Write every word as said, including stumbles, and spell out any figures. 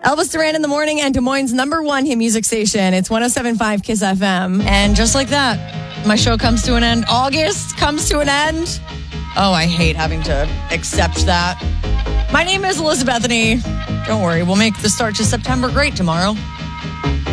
Elvis Duran in the morning and Des Moines' number one hit music station. It's one oh seven point five Kiss F M. And just like that, my show comes to an end. August comes to an end. Oh, I hate having to accept that. My name is Elizabethany. Don't worry, we'll make the start to September great tomorrow.